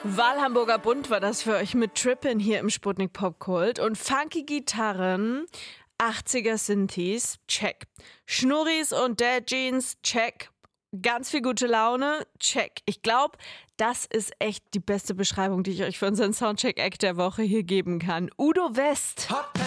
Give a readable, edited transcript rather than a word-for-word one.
Wahlhamburger Bund war das für euch mit Trippin' hier im Sputnik Popkult. Und funky Gitarren, 80er Synthes, check. Schnurris und Dad Jeans, check. Ganz viel gute Laune, check. Ich glaube, das ist echt die beste Beschreibung, die ich euch für unseren Soundcheck-Act der Woche hier geben kann. Udo West. Hot